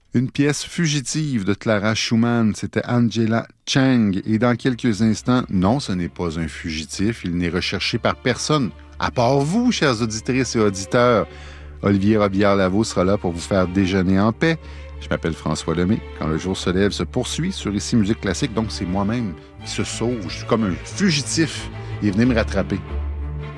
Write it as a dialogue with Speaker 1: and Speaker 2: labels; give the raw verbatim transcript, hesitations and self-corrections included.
Speaker 1: Une pièce fugitive de Clara Schumann, c'était Angela Chang. Et dans quelques instants, non, ce n'est pas un fugitif. Il n'est recherché par personne, à part vous, chers auditrices et auditeurs. Olivier Robillard-Lavaux sera là pour vous faire déjeuner en paix. Je m'appelle François Lemay. Quand le jour se lève se poursuit sur Ici Musique Classique. Donc, c'est moi-même qui se sauve. Je suis comme un fugitif. Et venez me rattraper.